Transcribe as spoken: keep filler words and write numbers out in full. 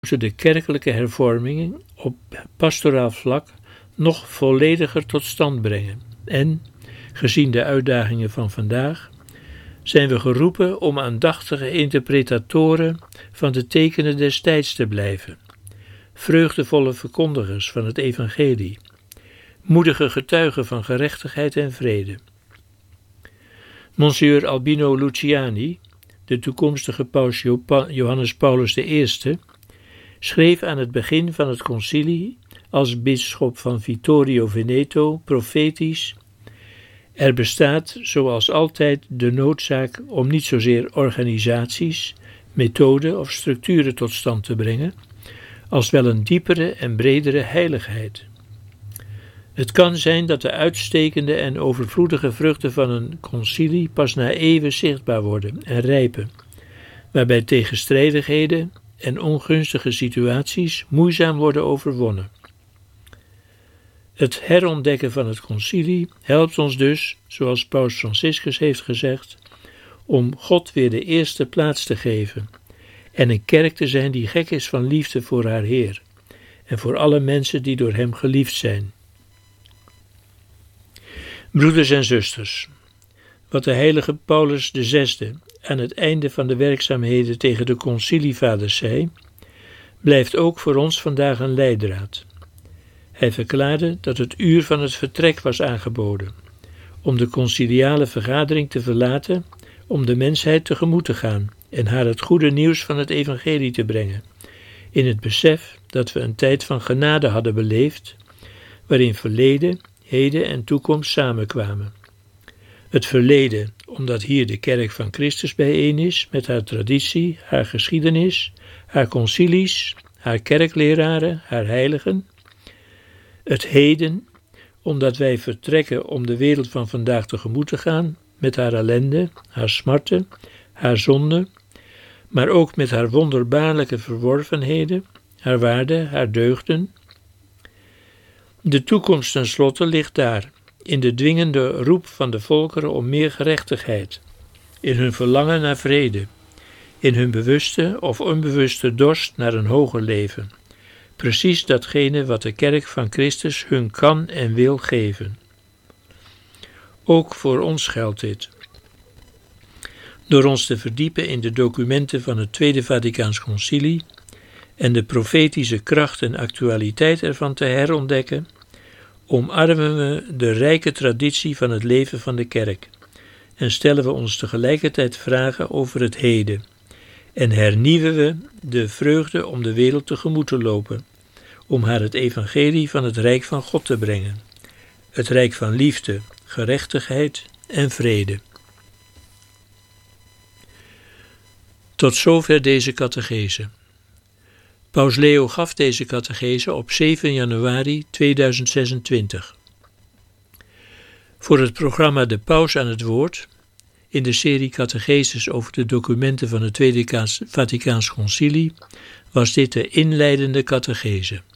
moeten de kerkelijke hervormingen op pastoraal vlak nog vollediger tot stand brengen. En, gezien de uitdagingen van vandaag, zijn we geroepen om aandachtige interpretatoren van de tekenen des tijds te blijven, vreugdevolle verkondigers van het evangelie, moedige getuigen van gerechtigheid en vrede. Monsieur Albino Luciani, de toekomstige paus Johannes Paulus de Eerste, schreef aan het begin van het concilie als bisschop van Vittorio Veneto profetisch: er bestaat zoals altijd de noodzaak om niet zozeer organisaties, methoden of structuren tot stand te brengen, als wel een diepere en bredere heiligheid. Het kan zijn dat de uitstekende en overvloedige vruchten van een concilie pas na eeuwen zichtbaar worden en rijpen, waarbij tegenstrijdigheden en ongunstige situaties moeizaam worden overwonnen. Het herontdekken van het concilie helpt ons dus, zoals Paus Franciscus heeft gezegd, om God weer de eerste plaats te geven en een kerk te zijn die gek is van liefde voor haar Heer en voor alle mensen die door hem geliefd zijn. Broeders en zusters, wat de heilige Paulus de Zesde aan het einde van de werkzaamheden tegen de concilievaders zei, blijft ook voor ons vandaag een leidraad. Hij verklaarde dat het uur van het vertrek was aangeboden, om de conciliale vergadering te verlaten, om de mensheid tegemoet te gaan en haar het goede nieuws van het evangelie te brengen, in het besef dat we een tijd van genade hadden beleefd, waarin verleden, heden en toekomst samenkwamen. Het verleden, omdat hier de kerk van Christus bijeen is, met haar traditie, haar geschiedenis, haar concilies, haar kerkleraren, haar heiligen. Het heden, omdat wij vertrekken om de wereld van vandaag tegemoet te gaan, met haar ellende, haar smarten, haar zonde, maar ook met haar wonderbaarlijke verworvenheden, haar waarde, haar deugden. De toekomst tenslotte ligt daar, in de dwingende roep van de volkeren om meer gerechtigheid, in hun verlangen naar vrede, in hun bewuste of onbewuste dorst naar een hoger leven. Precies datgene wat de kerk van Christus hun kan en wil geven. Ook voor ons geldt dit. Door ons te verdiepen in de documenten van het Tweede Vaticaans Concilie en de profetische kracht en actualiteit ervan te herontdekken, omarmen we de rijke traditie van het leven van de kerk en stellen we ons tegelijkertijd vragen over het heden en hernieuwen we de vreugde om de wereld tegemoet te lopen, om haar het evangelie van het Rijk van God te brengen, het Rijk van liefde, gerechtigheid en vrede. Tot zover deze catechese. Paus Leo gaf deze catechese op zeven januari tweeduizend zesentwintig. Voor het programma De Paus aan het Woord, in de serie catecheses over de documenten van het Tweede Vaticaans Concilie, was dit de inleidende catechese.